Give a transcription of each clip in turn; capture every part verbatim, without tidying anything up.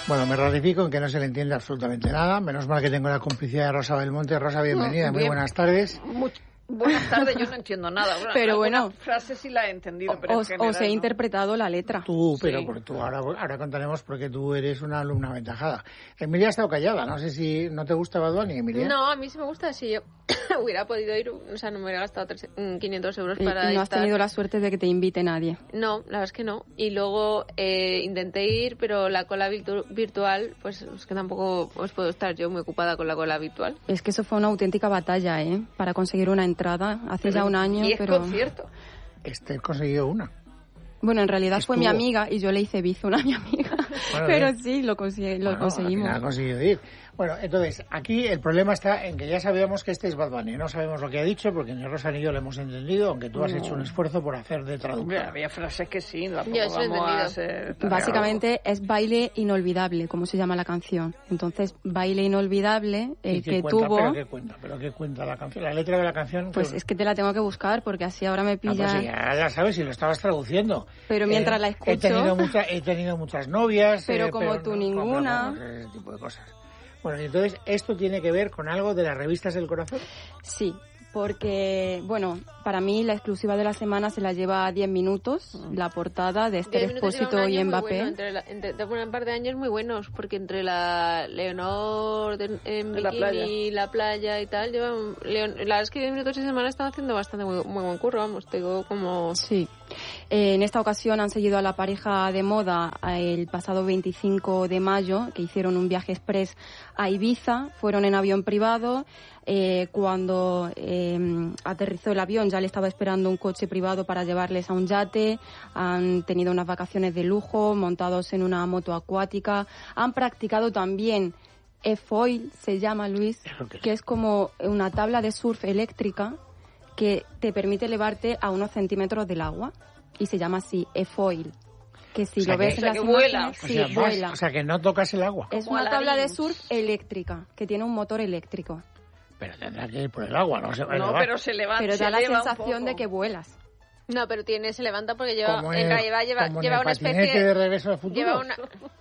Bueno, me ratifico en que no se le entiende absolutamente nada. Menos mal que tengo la complicidad de Rosa Belmonte. Rosa, bienvenida, muy buenas tardes. Much- Buenas tardes, yo no entiendo nada. Bueno, pero bueno, frases sí la he entendido, pero os, en general, os he ¿no? interpretado la letra. Tú, Sí. pero por tú, ahora, ahora contaremos porque tú eres una alumna aventajada. Emilia ha estado callada, no sé si no te gusta Bad Bunny, Emilia. No, a mí sí me gusta. Si yo hubiera podido ir, o sea, no me hubiera gastado tres, quinientos euros Y, para y no has estar. tenido la suerte de que te invite nadie. No, la verdad es que no. Y luego eh, intenté ir, pero la cola virtu- virtual, pues es que tampoco os puedo estar yo muy ocupada con la cola virtual. Es que eso fue una auténtica batalla, ¿eh? Para conseguir una entrada hace ya un año, Y es pero... concierto. Este he conseguido una. Bueno, en realidad Estuvo. fue mi amiga y yo le hice bizum a mi amiga. Bueno, pero bien. sí, lo, consigue- lo Bueno, conseguimos. al final ha conseguido ir. Bueno, entonces, aquí el problema está en que ya sabíamos que este es Bad Bunny. No sabemos lo que ha dicho porque ni Rosa ni yo lo hemos entendido, aunque tú has No. hecho un esfuerzo por hacer de Hombre, traductor. había frases que sí, la Yo eso he vamos a entendido. ser- Básicamente es Baile Inolvidable, como se llama la canción. Entonces, Baile Inolvidable, el ¿Y qué que cuenta? tuvo... ¿Pero qué cuenta? ¿Pero qué cuenta la canción? La letra de la canción... Pues que- es que te la tengo que buscar porque así ahora me Ah, pues pilla... sí, ya la sabes si lo estabas traduciendo. Pero mientras la escucho- He tenido, mucha- he tenido muchas novias. Pero eh, como tú no- ninguna. pero vamos, ese tipo de cosas. Bueno, y entonces, ¿esto tiene que ver con algo de las revistas del corazón? Sí, porque, bueno, para mí la exclusiva de la semana se la lleva a diez minutos, la portada de Esther Diez minutos lleva un Expósito año y muy Mbappé. bueno, entre la- entre- de un par de años muy buenos, porque entre la Leonor de, en En la bikini playa. y la playa y tal, llevan, Leon- la verdad es que diez minutos de semana están haciendo bastante muy, muy buen curro, vamos, tengo como... Sí. Eh, en esta ocasión han seguido a la pareja de moda eh, el pasado veinticinco de mayo, que hicieron un viaje express a Ibiza, fueron en avión privado. Eh, cuando eh, aterrizó el avión ya le estaba esperando un coche privado para llevarles a un yate, han tenido unas vacaciones de lujo, montados en una moto acuática, han practicado también e-foil, se llama, Luis, ¿Eso qué es? que es como una tabla de surf eléctrica que te permite elevarte a unos centímetros del agua y se llama así e-foil, que si O sea lo que- ves o en sea las que vuela. imágenes, O sí, sea, vas- vuela. o sea, que no tocas el agua. Es Como una tabla de Aladín. surf eléctrica que tiene un motor eléctrico, Pero tendrá que ir por el agua, no se va a No, elevar. pero se levanta. pero se da la eleva un sensación de poco. que vuelas. No, pero tiene, se levanta porque lleva, Como en el- realidad lleva, como en lleva el una patinete especie de Regreso al Futuro. lleva una,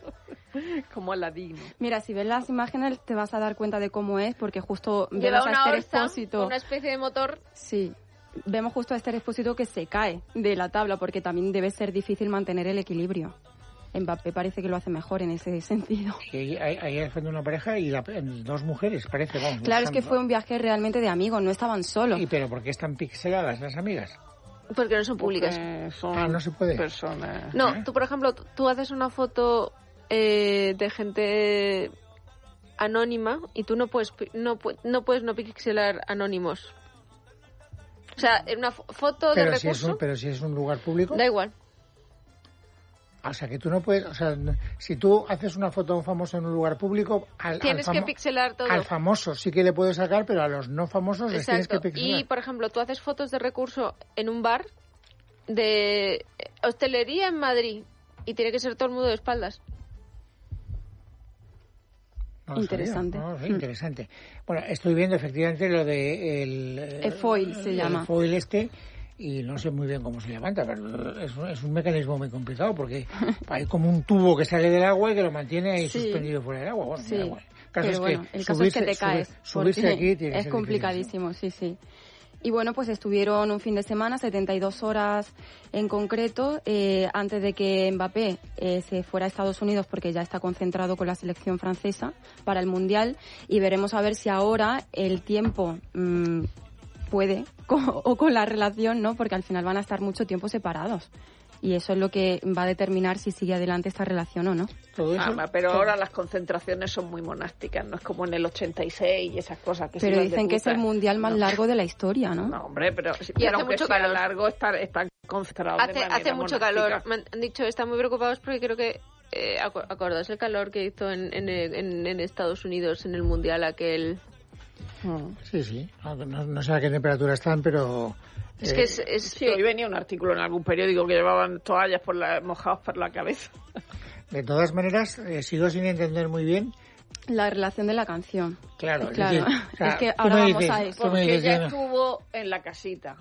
Como Aladín. Mira, si ves las imágenes te vas a dar cuenta de cómo es, porque justo lleva vemos a una Esther orza, Expósito. una especie de motor. Sí, vemos justo a Esther Expósito que se cae de la tabla, porque también debe ser difícil mantener el equilibrio. Mbappé parece que lo hace mejor en ese sentido. Y ahí, ahí, ahí al frente una pareja y la- dos mujeres, parece. Vamos, Claro, es que bajando. fue un viaje realmente de amigos, no estaban solos. ¿Y pero por qué están pixeladas las amigas? Porque no son públicas. Porque son Ah, no se puede. personas. No, ¿Eh? tú por ejemplo, tú- tú haces una foto eh, de gente anónima y tú no puedes pi- no, pu- no puedes no pixelar anónimos. O sea, en una fo- foto de Pero si, es recurso un, pero si es un lugar público. da igual. O sea, que tú no puedes. O sea, n- si tú haces una foto de un famoso en un lugar público, al, Tienes al, que famo- pixelar todo. al famoso sí que le puedes sacar, pero a los no famosos les tienes que Exacto. pixelar. Y por ejemplo, tú haces fotos de recurso en un bar de hostelería en Madrid y tiene que ser todo el mundo de espaldas. No lo Interesante. sabía, no, sí, Mm. interesante. Bueno, estoy viendo efectivamente lo de el, El foil se el llama. foil este y no sé muy bien cómo se levanta, pero es un, es un mecanismo muy complicado porque hay como un tubo que sale del agua y que lo mantiene ahí Sí. suspendido fuera del agua. Bueno, Sí, mira, bueno. El caso pero es que bueno, el caso es que subirse- te caes. subir- subirse porque aquí tiene que es ser complicadísimo, sí, sí. Y bueno, pues estuvieron un fin de semana, setenta y dos horas en concreto, eh, antes de que Mbappé eh, se fuera a Estados Unidos, porque ya está concentrado con la selección francesa para el Mundial, y veremos a ver si ahora el tiempo mmm, puede, con, o con la relación, ¿no? Porque al final van a estar mucho tiempo separados. Y eso es lo que va a determinar si sigue adelante esta relación o no. Todo eso, Ah, pero todo- ahora las concentraciones son muy monásticas, no es como en el ochenta y seis y esas cosas que se Pero iban de dicen que es el puta. mundial más No. largo de la historia, ¿no? No, hombre, pero, Y pero hace aunque mucho sea calor. largo, están, están concentrados de Hace, manera hace mucho monástica. calor. Me han han dicho, están muy preocupados porque creo que, eh, acu- acordáis el calor que hizo en, en, en, en Estados Unidos en el Mundial aquel... Mm. Sí, sí. No, no- no sé a qué temperatura están, pero... Es eh, que es... es Sí, que- hoy venía un artículo en algún periódico que llevaban toallas por la, mojados por la cabeza. De todas maneras, eh, sigo sin entender muy bien. La relación de la canción. Claro, es Claro. decir, o sea, Es que tú ahora me vamos dices- a eso. tú me Porque dices, ella ya no- estuvo en la casita.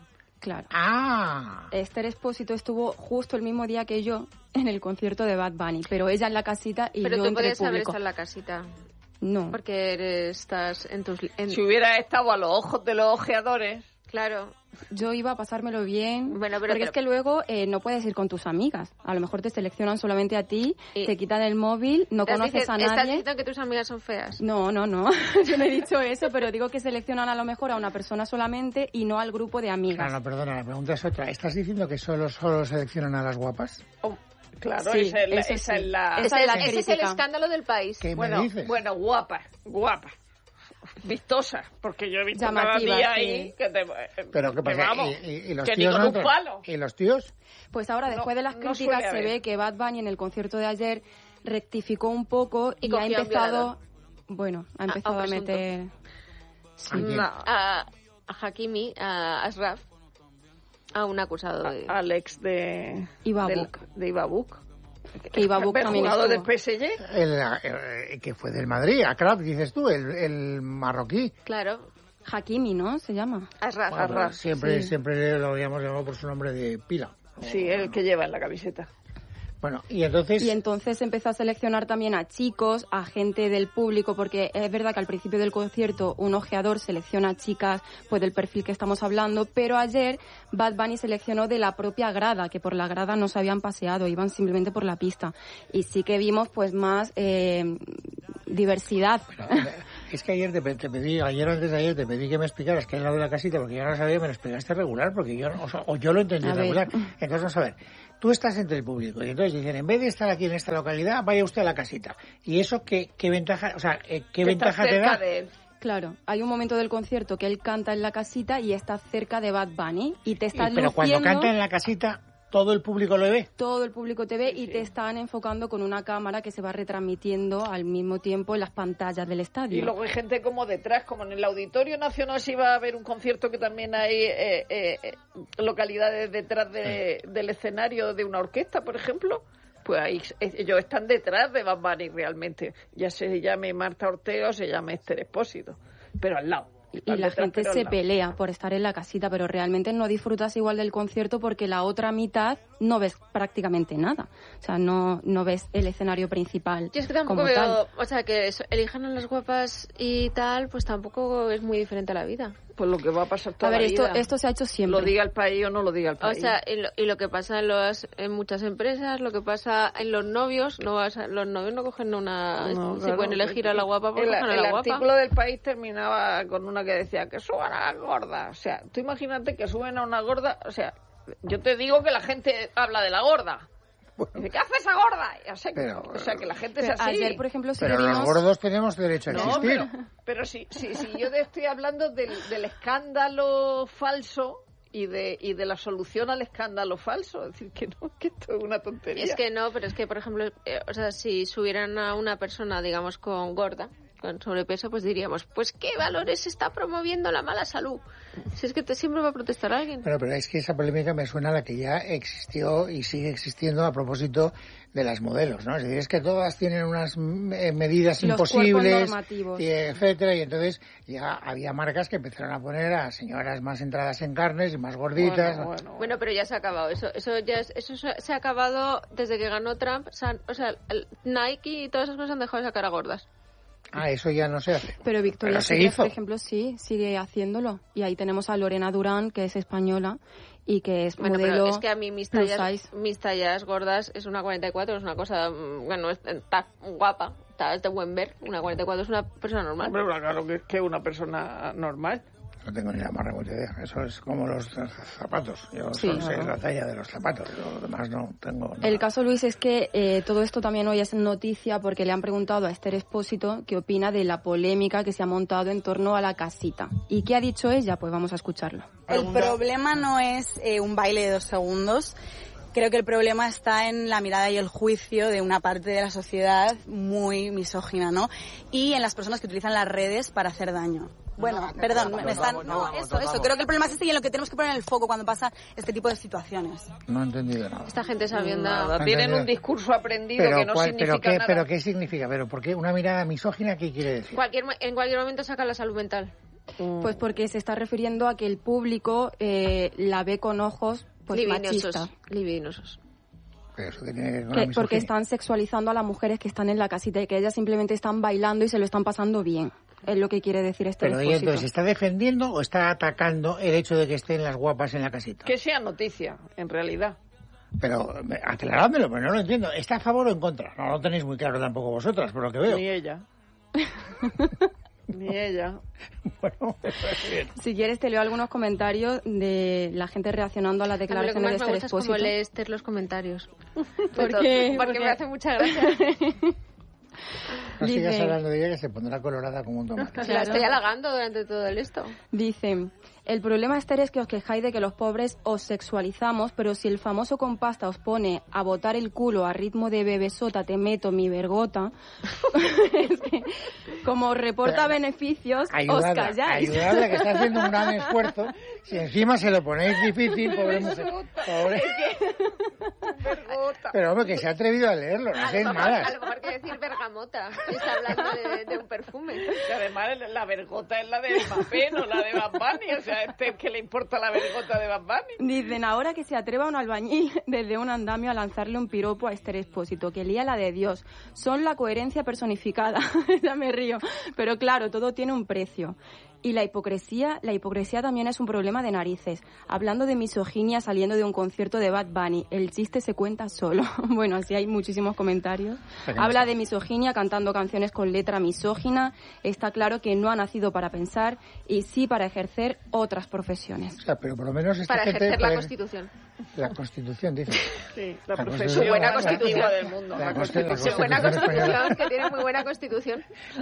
Claro. Ah. Esther Expósito estuvo justo el mismo día que yo en el concierto de Bad Bunny, pero ella en la casita y pero yo tú entre el podías haber público. estado en la casita. No. Porque eres, estás en tus... En... Si hubiera estado a los ojos de los ojeadores... Claro. Yo iba a pasármelo bien, Bueno, pero porque te- es que luego eh, no puedes ir con tus amigas. A lo mejor te seleccionan solamente a ti, Y- te quitan el móvil, no ¿Estás conoces dici- a ¿Estás nadie. diciendo que tus amigas son feas? No, no, no. Yo no he dicho eso, pero digo que seleccionan a lo mejor a una persona solamente y no al grupo de amigas. No, no, perdona, la pregunta es otra. ¿Estás diciendo que solo, solo seleccionan a las guapas? Oh, claro, Sí, esa es la... eso Esa sí. es la... Esa Ese, es la ese es el crítica. escándalo del país. ¿Qué Bueno, me dices? bueno, guapa, guapa. Vistosa, porque yo he visto cada Llamativa, día sí. ahí que te... ¿Pero qué que pasa? vamos, ¿Y, y- y los que ni tíos con no un entran? palo. ¿Y los tíos? Pues ahora, No, después de las no críticas, suele se haber. ve que Bad Bunny en el concierto de ayer rectificó un poco Y y, ha cogió a un empezado... Bueno, ha A- a empezado un a, presunto. meter... ¿A quién? No, A, a Hakimi, a Ashraf, a un acusado de... Alex de... Ibabuk. del- de Ibabuk. Que Ibabuk El también jugador del estuvo. P S G. El, el- que fue del Madrid, Akrab, dices tú, el, el marroquí. Claro, Hakimi, ¿no? Se llama. Ashraf. Bueno, pero Arras, siempre, sí. siempre lo habíamos llamado por su nombre de pila. Sí, el que lleva en la camiseta. Bueno, y entonces... Y entonces empezó a seleccionar también a chicos, a gente del público, porque es verdad que al principio del concierto un ojeador selecciona a chicas pues del perfil que estamos hablando, pero ayer Bad Bunny seleccionó de la propia grada, que por la grada no se habían paseado, iban simplemente por la pista. Y sí que vimos pues más eh, diversidad. Bueno, es que ayer te, pe- te pedí, ayer antes de ayer te pedí que me explicaras qué es lo de la casita, porque yo no lo sabía, me lo explicaste regular, porque yo, no- o, sea, o yo lo entendí A ver. regular. Entonces, vamos a ver, tú estás entre el público y entonces dicen, en vez de estar aquí en esta localidad, vaya usted a la casita. ¿Y eso qué, qué ventaja, o sea, eh, qué Que está ventaja te cerca da? de él. Claro, hay un momento del concierto que él canta en la casita y está cerca de Bad Bunny y te Y- estás pero cuando luciendo, canta en la casita, todo el público lo ve. todo el público te ve Sí, y sí. te están enfocando con una cámara que se va retransmitiendo al mismo tiempo en las pantallas del estadio. Y luego hay gente como detrás, como en el Auditorio Nacional si va a haber un concierto que también hay eh, eh, eh, localidades detrás de- del escenario de una orquesta, por ejemplo. Pues ahí eh, ellos están detrás de Bad Bunny realmente. Ya se llame Marta Ortega o se llame Esther Expósito, pero al lado. Y Están la detrás, gente pero al se lado. pelea por estar en la casita, pero realmente no disfrutas igual del concierto porque la otra mitad no ves prácticamente nada. O sea, no, no ves el escenario principal. Yo es que tampoco como veo, tal. o sea, que eso- elijan a las guapas y tal, pues tampoco es muy diferente a la vida. Pues lo que va a pasar toda A ver, la esto, vida. esto se ha hecho siempre. Lo diga el país o no lo diga el O país. sea, y lo, y lo que pasa en, los, en muchas empresas, lo que pasa en los novios, no vas a- los novios no cogen una... No, si claro, pueden elegir a la guapa, pues el, cogen a el la guapa. artículo del país terminaba con una que decía que suban a la gorda. O sea, tú imagínate que suben a una gorda. O sea, yo te digo que la gente habla de la gorda. Dice, ¿qué hace esa gorda? O sea, que, Pero- o sea, que la gente Pero es así. ayer, por ejemplo, sí Pero que los vimos... gordos tenemos derecho a No, existir. pero, pero si, si, si yo te estoy hablando del, del escándalo falso y de, y de la solución al escándalo falso. Es decir, que no, que esto es una tontería. Es que no, pero es que, por ejemplo, eh, o sea, si subieran a una persona, digamos, con gorda, con sobrepeso, pues diríamos, pues qué valores está promoviendo la mala salud. Si es que te, siempre va a protestar alguien. Bueno, pero es que esa polémica me suena a la que ya existió y sigue existiendo a propósito de las modelos, ¿no? Es decir, es que todas tienen unas eh, medidas Los imposibles, cuerpos normativos. y etcétera, y entonces ya había marcas que empezaron a poner a señoras más entradas en carnes y más gorditas. Bueno, bueno, Bueno, pero ya se ha acabado. Eso, eso ya es- eso se se ha acabado desde que ganó Trump. Se han- o sea, el Nike y todas esas cosas han dejado de sacar a gordas. Ah, eso ya no se hace. Pero Victoria Pero se Secret, hizo. por ejemplo, sí, sigue haciéndolo. Y ahí tenemos a Lorena Durán, que es española y que es Bueno, modelo pero es que a mí mis plus tallas, size. mis tallas gordas es una cuarenta y cuatro, es una cosa, mm, bueno, es- está guapa, está es de buen ver. Una cuarenta y cuatro es una persona normal. Hombre, bueno, claro que que una persona normal. No tengo ni la más remota idea. Eso es como los zapatos. Yo Sí, solo sé claro. la talla de los zapatos. Lo demás no tengo nada. El caso, Luis, es que eh, todo esto también hoy es noticia porque le han preguntado a Esther Expósito qué opina de la polémica que se ha montado en torno a la casita. ¿Y qué ha dicho ella? Pues vamos a escucharlo. El problema no es eh, un baile de dos segundos. Creo que el problema está en la mirada y el juicio de una parte de la sociedad muy misógina, ¿no? Y en las personas que utilizan las redes para hacer daño. Bueno, perdón, me están... No, eso, eso. Creo que el problema es este y en lo que tenemos que poner el foco cuando pasa este tipo de situaciones. No he entendido nada. Esta gente sabiendo... Nada, No tienen entendido. un discurso aprendido Pero, que no ¿cuál- significa pero, qué, nada. ¿Pero qué significa? ¿Pero por qué una mirada misógina qué quiere decir? Cualquier, mo- en cualquier momento saca la salud mental. Pues porque se está refiriendo a que el público eh, la ve con ojos pues machistas. Libidinosos. Pero eso que tiene que ver con Que, la porque misoginia. están sexualizando a las mujeres que están en la casita y que ellas simplemente están bailando y se lo están pasando bien. Es lo que quiere decir este Pero ella Expósito. entonces, ¿está defendiendo o está atacando el hecho de que estén las guapas en la casita? Que sea noticia, en realidad. Pero aclarádmelo, pero no lo entiendo. ¿Está a favor o en contra? No lo tenéis muy claro tampoco vosotras, por lo que veo. Ni ella. Ni ella. Bueno, bien. Si quieres te leo algunos comentarios de la gente reaccionando a las A mí lo que declaraciones de más me este gusta es como Expósito. lee Esther los comentarios. ¿Por Todo- qué? Porque Porque- me hace mucha gracia. No sigas Dice- hablando de ella que se pondrá colorada como un tomate. La estoy halagando durante todo el esto. Dice, el problema, Esther, es que os quejáis de que los pobres os sexualizamos, pero si el famoso compasta os pone a botar el culo a ritmo de bebesota, te meto mi vergota, es que, como os reporta Pero, beneficios, os Ayudadla, calláis. ayudadla, que está haciendo un gran esfuerzo. Si encima se lo ponéis difícil, pobre mujer. Pobre. Vergota. Pero hombre, que se ha atrevido a leerlo, no A seáis lo, mejor, a malas. lo mejor quiere decir bergamota. Está hablando de, de un perfume. Y además la vergota es la de Mbappé, no la de Bad Bunny. O sea, este que le importa la vergota de Bad Bunny. Dicen ahora que se atreva un albañil desde un andamio a lanzarle un piropo a Esther Expósito, que lía la de Dios. Son la coherencia personificada. Ya me río. Pero claro, todo tiene un precio. Y la hipocresía, la hipocresía también es un problema de narices. Hablando de misoginia saliendo de un concierto de Bad Bunny, el chiste se cuenta solo. Bueno, así hay muchísimos comentarios. Habla de misoginia cantando canciones con letra misógina. Está claro que no ha nacido para pensar y sí para ejercer otras profesiones. O sea, pero por lo menos esta Para gente... ejercer la parece- Constitución. La Constitución, dice. Sí, la La profesión Constitución- más buena antigua del mundo. La La Constitución- Constitución. Buena Constitución española. Constitución, que tiene muy buena Constitución.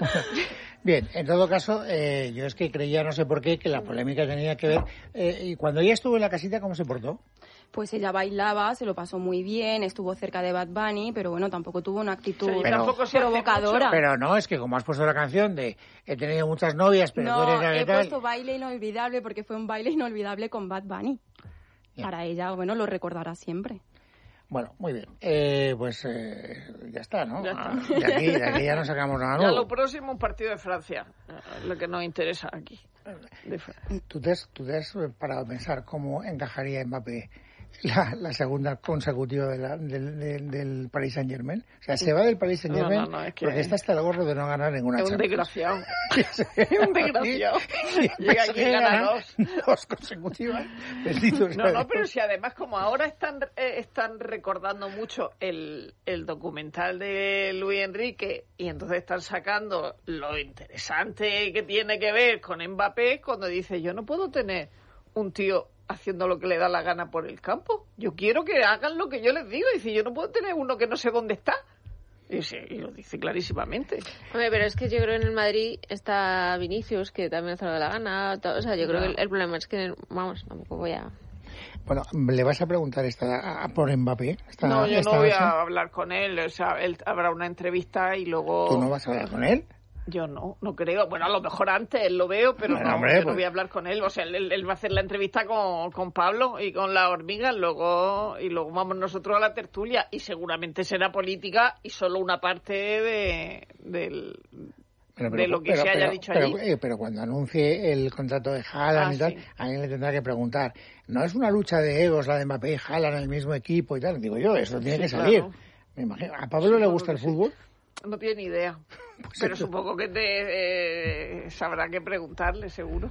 Bien, en todo caso, eh, yo es que creía, no sé por qué, que la polémica tenía que ver... eh, y cuando ella estuvo en la casita, ¿cómo se portó? Pues ella bailaba, se lo pasó muy bien, estuvo cerca de Bad Bunny, pero bueno, tampoco tuvo una actitud Sí, Pero- tampoco se hace provocadora. Pero no, es que como has puesto la canción de he tenido muchas novias, pero tú No, eres la de he tal... puesto baile inolvidable porque fue un baile inolvidable con Bad Bunny. Bien. Para ella, bueno, lo recordará siempre. Bueno, muy bien. Eh, pues eh, ya está, ¿no? Ya está. Ah, de, aquí, de aquí ya no sacamos nada Ya nuevo. lo próximo, un partido de Francia. eh, Lo que nos interesa aquí. De Fra- ¿Tú te, has, ¿Tú te has parado a pensar cómo encajaría Mbappé la, la segunda consecutiva de la- del, del, del Paris Saint-Germain? O sea, se va del Paris Saint-Germain No, no, no, es que- porque está hasta el gorro de no ganar ninguna Es un Champions. desgraciado. Es un desgraciado. Llega aquí y gana dos. Dos consecutivas. Bendito sea No, no, Dios. pero si además como ahora están eh, están recordando mucho el, el documental de Luis Enrique y entonces están sacando lo interesante que tiene que ver con Mbappé cuando dice yo no puedo tener un tío haciendo lo que le da la gana por el campo. Yo quiero que hagan lo que yo les digo. Y dice, yo no puedo tener uno que no sé dónde está. Y, sí, y lo dice clarísimamente. Hombre, pero es que yo creo que en el Madrid está Vinicius, que también hace lo de la gana. todo- o sea, yo creo que el, el problema es que, vamos, tampoco voy a... Bueno, ¿le vas a preguntar esta, a, a por Mbappé? Esta, No, yo esta no voy noche? a hablar con él. O sea, él habrá una entrevista y luego... ¿Tú no vas a hablar con él? Yo no, no creo. Bueno, a lo mejor antes lo veo, pero Bueno, no, hombre, yo no pues- voy a hablar con él. O sea, él, él va a hacer la entrevista con, con Pablo y con la hormiga, luego y luego vamos nosotros a la tertulia y seguramente será política y solo una parte de, del, Pero, de lo que se haya dicho pero, allí. eh, pero cuando anuncie el contrato de Haaland Ah, y tal, sí. alguien le tendrá que preguntar, ¿no es una lucha de egos la de Mbappé y Haaland en el mismo equipo y tal? Digo yo, eso tiene Sí, que salir. claro. Me imagino. ¿A Pablo le Supongo gusta que el sí. fútbol? No tiene ni idea. Pues Pero eso. supongo que te, eh, sabrá que preguntarle, seguro.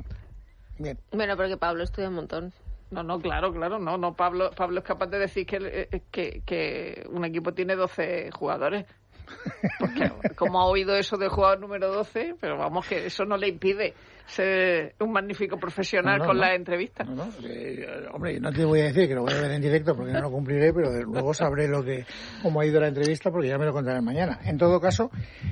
Bien. Bueno, porque Pablo estudia un montón. No, no, claro, claro, no, no. Pablo, Pablo es capaz de decir que, eh, que, que un equipo tiene doce jugadores. Porque como ha oído eso del jugador número doce, pero vamos, que eso no le impide ser un magnífico profesional No, no, con no. las entrevistas. No, no, eh, hombre, no te voy a decir que lo voy a ver en directo porque no lo cumpliré, pero luego sabré lo que cómo ha ido la entrevista porque ya me lo contarán mañana. En todo caso,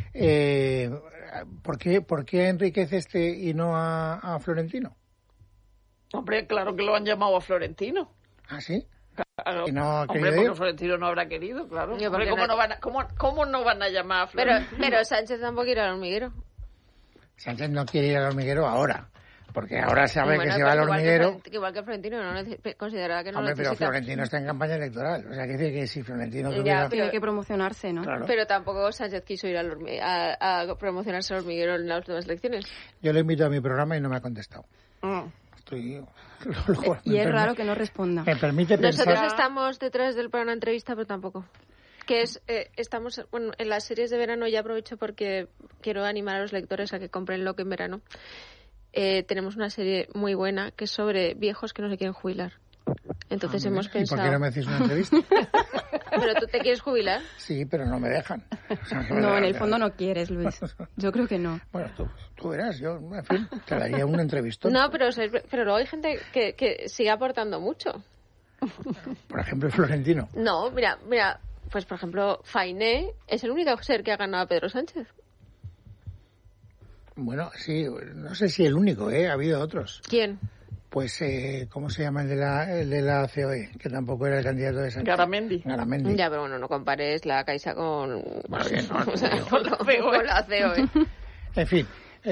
eh, ¿por qué, por qué a Enríquez este y no a, a Florentino? Hombre, claro que lo han llamado a Florentino. ¿Ah, sí? Claro. ¿Y no ha Hombre, querido porque ir? Florentino no habrá querido, claro. Yo, Hombre, porque ¿cómo, no- no van a, cómo, ¿Cómo no van a llamar a Pero, Florentino? pero Sánchez tampoco irá al hormiguero. Sánchez no quiere ir al hormiguero ahora. Porque ahora sabe Bueno, que se va al igual hormiguero. Que, igual que Florentino no nece- consideraba que no Hombre, lo pero necesita. Florentino está en campaña electoral. O sea, que dice que si Florentino Ya, tuviera... pero- Tiene que promocionarse, ¿no? Claro. Pero tampoco Sánchez quiso ir al hormi- a, a promocionarse al hormiguero en las últimas elecciones. Yo le invito a mi programa y no me ha contestado. Mm. Estoy... luego Y me es permi- raro que no responda. Me permite Nosotros pensar... estamos detrás del programa entrevista, pero tampoco. Que es, eh, estamos, bueno, en las series de verano, ya aprovecho porque quiero animar a los lectores a que compren Loque en verano. Eh, tenemos una serie muy buena que es sobre viejos que no se quieren jubilar. Entonces Ah, hemos ¿y pensado... por qué no me hacéis una entrevista? ¿Pero tú te quieres jubilar? Sí, pero no me dejan. O sea, que me No, en dejan, el ya. fondo no quieres, Luis. Yo creo que no. Bueno, tú, tú verás, yo, en fin, te daría una entrevista. No, pero, o sea, pero luego hay gente que, que sigue aportando mucho. Por ejemplo, Florentino. No, mira, mira, pues por ejemplo, Fainé es el único ser que ha ganado a Pedro Sánchez. Bueno, sí, no sé si el único, ¿eh? Ha habido otros. ¿Quién? Pues, eh, ¿cómo se llama el de la, el de la C O E? Que tampoco era el candidato de Sánchez. Garamendi. Garamendi. Ya, pero bueno, no compares la Caixa con, Bueno, bien, no, o sea, yo- con, la C O E. Con la C O E. En fin,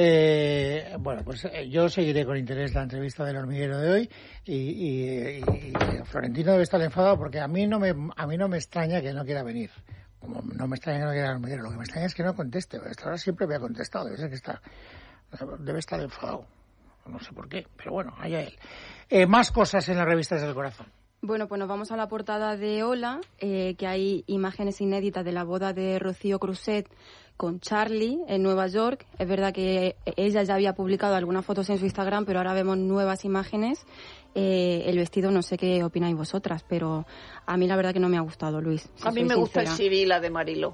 eh, bueno, pues eh, yo seguiré con interés la entrevista del hormiguero de hoy y, y- y- y Florentino debe estar enfadado porque a mí no me a mí no me extraña que no quiera venir. Como no me extraña que no quiera el hormiguero, lo que me extraña es que no conteste. Hasta ahora siempre me ha contestado, debe ser que está debe estar enfadado. No sé por qué, pero bueno, allá él. Eh, más cosas en las revistas del corazón. Bueno, pues nos vamos a la portada de Hola, eh, que hay imágenes inéditas de la boda de Rocío Cruzet con Charlie en Nueva York. Es verdad que ella ya había publicado algunas fotos en su Instagram, pero ahora vemos nuevas imágenes. Eh, el vestido, no sé qué opináis vosotras, pero a mí la verdad que no me ha gustado, Luis. si A mí soy me gusta el sincera. Sibila de Mariló.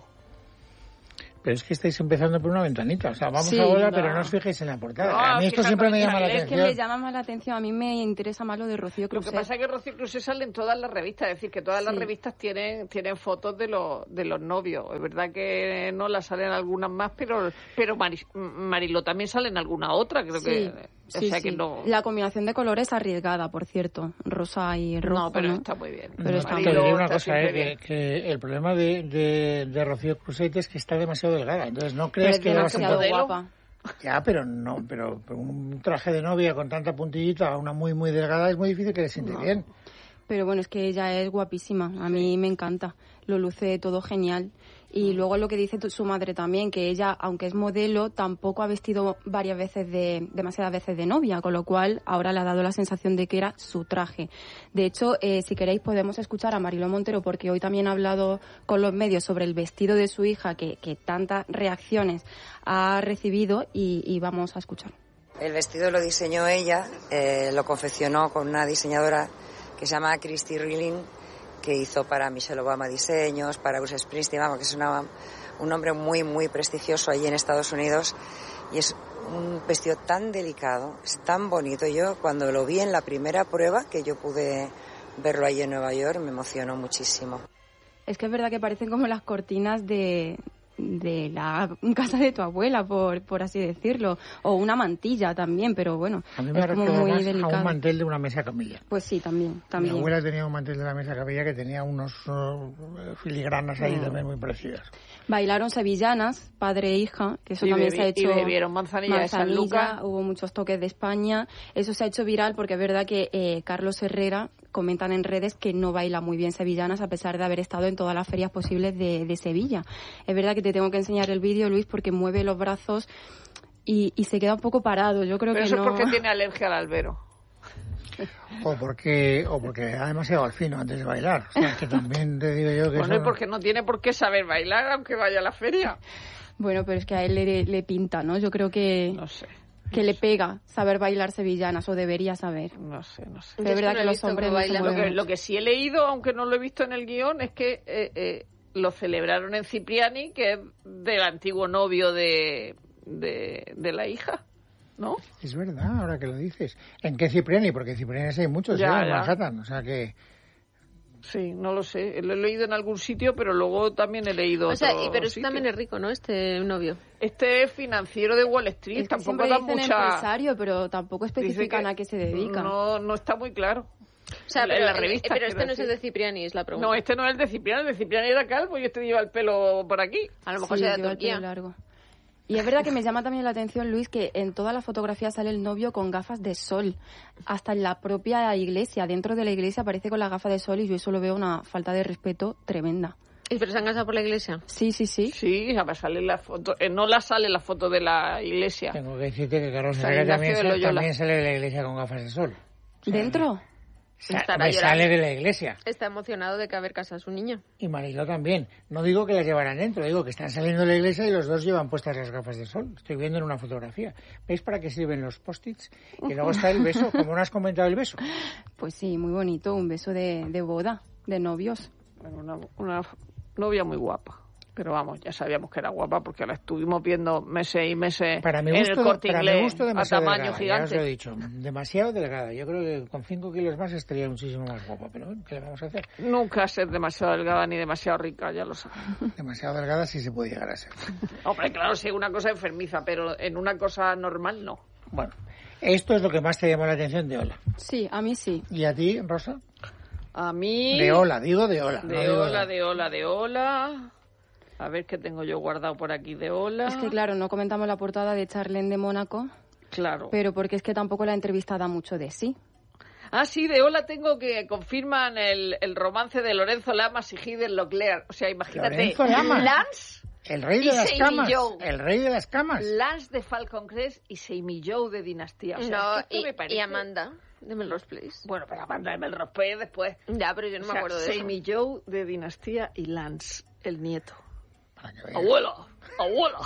Pero es que estáis empezando por una ventanita. O sea, vamos Sí, a Hola, no. pero no os fijéis en la portada. No, a mí esto fíjate, siempre me llama la es que Es que atención. me llama más la atención. A mí me interesa más lo de Rocío Lo Cruzet. que pasa es que Rocío Cruz sale en todas las revistas, es decir, que todas las Sí. revistas tienen tienen fotos de los de los novios. Es verdad que no las salen algunas más, pero pero Mari- Mariló también sale en alguna otra, creo Sí, que. O sí, sea que sí. no. La combinación de colores arriesgada, por cierto. Rosa y rojo, No, pero ¿no? está muy bien. Pero No, está te muy diré Mariló una está cosa, siempre eh, que, bien. que el problema de, de, de Rocío Cruzet es que está demasiado delgada. Entonces no Pero crees es que le vas a demasiado poder... modelo? guapa. Ya, pero no, pero, pero un traje de novia con tanta puntillita a una muy, muy delgada es muy difícil que le siente No. bien. Pero bueno, es que ella es guapísima. A mí me encanta. Lo luce todo genial. Y luego lo que dice tu- su madre también, que ella, aunque es modelo, tampoco ha vestido varias veces de, demasiadas veces de novia, con lo cual ahora le ha dado la sensación de que era su traje. De hecho, eh, si queréis podemos escuchar a Mariló Montero, porque hoy también ha hablado con los medios sobre el vestido de su hija, que, que tantas reacciones ha recibido, y, y vamos a escuchar. El vestido lo diseñó ella, eh, lo confeccionó con una diseñadora que se llama Christy Rilling, que hizo para Michelle Obama diseños, para Bruce Springsteen, vamos, que es una, un hombre muy, muy prestigioso allí en Estados Unidos. Y es un vestido tan delicado, es tan bonito. Yo cuando lo vi en la primera prueba, que yo pude verlo allí en Nueva York, me emocionó muchísimo. Es que es verdad que parecen como las cortinas de, de la casa de tu abuela, por, por así decirlo, o una mantilla también, pero bueno, A mí me es como recuerda muy más a delicado. un mantel de una mesa camilla. Pues sí, también, también. Mi abuela tenía un mantel de la mesa camilla que tenía unos uh, filigranas ahí Mm. también muy parecidas. Bailaron sevillanas, padre e hija, que eso Y también bebi- se ha y hecho... bebieron manzanilla de San manzanilla, Lucas. hubo muchos toques de España. Eso se ha hecho viral porque es verdad que eh, Carlos Herrera comentan en redes que no baila muy bien sevillanas a pesar de haber estado en todas las ferias posibles de, de Sevilla. Es verdad que te tengo que enseñar el vídeo, Luis, porque mueve los brazos y, y se queda un poco parado. Yo creo Pero que eso no... es porque tiene alergia al albero. O porque, o porque ha demasiado al fino antes de bailar. O sea, que también te digo yo que Bueno, eso... y porque no tiene por qué saber bailar aunque vaya a la feria. Bueno, pero es que a él le, le pinta, ¿no? Yo creo que, No sé, que le pega saber bailar sevillanas, o debería saber. no sé, no sé. Pero es Yo verdad no que he los visto hombres cómo no se bailan. Lo mueven que, lo que sí he leído, aunque no lo he visto en el guión, es que eh, eh, lo celebraron en Cipriani, que es del antiguo novio de, de, de la hija, ¿no? Es verdad, ahora que lo dices. ¿En qué Cipriani? Porque Cipriani hay muchos, Ya, ¿eh? En ya. Manhattan. O sea que... Sí, no lo sé. Lo he leído en algún sitio, pero luego también he leído O sea, otro y, pero este sitio. también es rico, ¿no? Este novio. Este es financiero de Wall Street, Es que tampoco siempre da dicen mucha... empresario, pero tampoco Dice especifican que a qué se dedica. No, no está muy claro. O sea, En pero, la eh, revista, pero quiero este no es el decir. de Cipriani, es la pregunta. No, este no es el de Cipriani. El de Cipriani era calvo y este lleva el pelo por aquí. A lo mejor Sí, sea de lleva el pelo Turquía. largo. Y es verdad que me llama también la atención, Luis, que en todas las fotografías sale el novio con gafas de sol. Hasta en la propia iglesia, dentro de la iglesia aparece con las gafas de sol y yo eso lo veo una falta de respeto tremenda. ¿Y pero se han casado por la iglesia? Sí, sí, sí. Sí, a ver, sale la foto. Eh, no la sale la foto de la iglesia. Tengo que decirte que Carlos San Herrera Ignacio también, de sale- Loyola. también sale de la iglesia con gafas de sol. ¿Dentro? Sa- Estará me llorando. sale de la iglesia. Está emocionado de que haber casado a su niño. Y Mariló también. No digo que las llevaran dentro, digo que están saliendo de la iglesia y los dos llevan puestas las gafas de sol. Estoy viendo en una fotografía. ¿Veis para qué sirven los post-its? Y luego está el beso, como no has comentado el beso. Pues sí, muy bonito, un beso de, de boda, de novios. Bueno, una, una novia muy guapa. Pero vamos, ya sabíamos que era guapa porque la estuvimos viendo meses y meses Para mi en gusto, el Corte para mi Inglés gusto a demasiado tamaño delgada, ya os lo he gigante. dicho. Demasiado delgada. Yo creo que con cinco kilos más estaría muchísimo más guapa. Pero bueno, ¿qué le vamos a hacer? Nunca ser demasiado delgada ni demasiado rica, ya lo sabes. Demasiado delgada sí se puede llegar a ser. Hombre, claro, sí, una cosa enfermiza, pero en una cosa normal no. Bueno, esto es lo que más te llamó la atención de Ola. Sí, a mí sí. ¿Y a ti, Rosa? A mí... De Ola, digo de Ola. no De digo Ola, de Ola, de Ola... A ver qué tengo yo guardado por aquí de Ola. Es que claro, no comentamos la portada de Charlene de Mónaco, Claro. pero porque es que tampoco la entrevista da mucho de sí. Ah, sí, de Ola tengo que confirman el, el romance de Lorenzo Lamas y Heather Locklear. O sea, imagínate. Lorenzo Lamas. Lance, El rey Y de las Sammy camas. Joe. El rey de las camas. Lance de Falcon Crest y Sammy Joe de Dinastía. O sea, No, esto y, me parece- y Amanda, de Melrose Place. Bueno, pero Amanda de Melrose Place después. Ya, pero yo no O me sea, acuerdo de eso. Sammy Joe de Dinastía y Lance, el nieto. Para que veas. Abuela, abuela.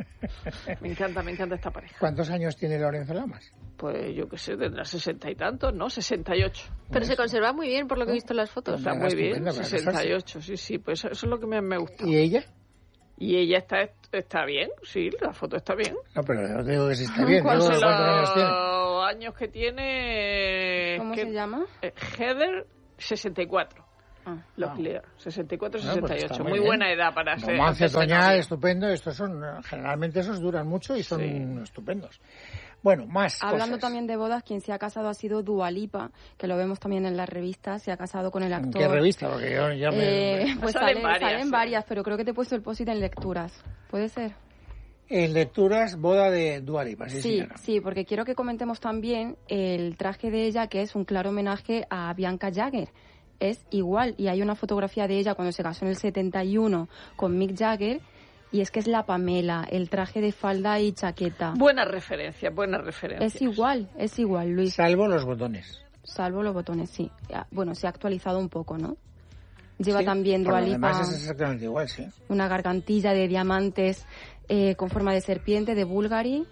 Me encanta, me encanta esta pareja. ¿Cuántos años tiene Lorenzo Lamas? Pues yo qué sé, tendrá sesenta y tantos, ¿no? Sesenta y ocho. Pero se conserva muy bien, por lo que he visto en las fotos. Está Era muy bien, estupendo para sesenta y ocho, sí, sí, pues eso, eso es lo que me, me gusta. ¿Y ella? Y ella está, está bien, sí, la foto está bien. No, pero no te digo que si está bien. ¿Cuántos Digo, ¿cuántos años tiene? años que tiene? ¿Cómo que- se llama? eh, Heather, sesenta y cuatro. Ah. Locklear, sesenta y cuatro, No, pues sesenta y está ocho. muy Muy bien. buena edad para ser. Romance hacerse otoñal, novia. estupendo. Estos son, generalmente esos duran mucho y son Sí. estupendos. Bueno, más Hablando cosas. también de bodas, quien se ha casado ha sido Dua Lipa, que lo vemos también en las revistas, se ha casado con el ¿En actor. qué revista? Porque yo ya me... Eh, pues Salen salen, varias, salen sí. varias, pero creo que te he puesto el post-it en lecturas. ¿Puede ser? En lecturas, boda de Dua Lipa, sí, Sí, señora. sí, porque quiero que comentemos también el traje de ella, que es un claro homenaje a Bianca Jagger. Es igual, y hay una fotografía de ella cuando se casó en el setenta y uno con Mick Jagger, y es que es la Pamela, el traje de falda y chaqueta. Buena referencia, buena referencia. Es igual, es igual, Luis, Salvo los botones. salvo los botones, sí. Ya, bueno, se ha actualizado un poco, ¿no? Lleva Sí, también por Dua lo Lipa demás es exactamente igual, sí. una gargantilla de diamantes eh, con forma de serpiente de Bulgari.